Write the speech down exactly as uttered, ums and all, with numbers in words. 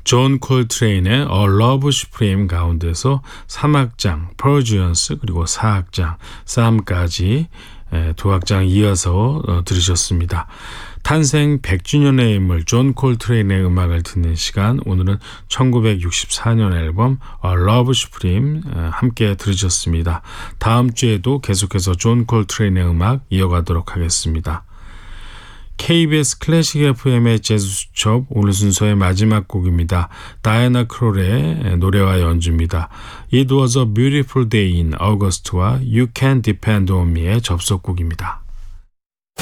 존 콜트레인의 A Love Supreme 가운데서 삼 악장 Persians 그리고 사 악장 Psalm까지 두 악장 이어서 들으셨습니다. 탄생 백 주년의 인물 존 콜트레인의 음악을 듣는 시간, 오늘은 천구백육십사 년 앨범 A Love Supreme 함께 들으셨습니다. 다음 주에도 계속해서 존 콜트레인의 음악 이어가도록 하겠습니다. 케이비에스 클래식 에프엠의 재즈 수첩, 오늘 순서의 마지막 곡입니다. 다이애나 크롤의 노래와 연주입니다. It was a beautiful day in August와 You Can Depend on Me의 접속곡입니다.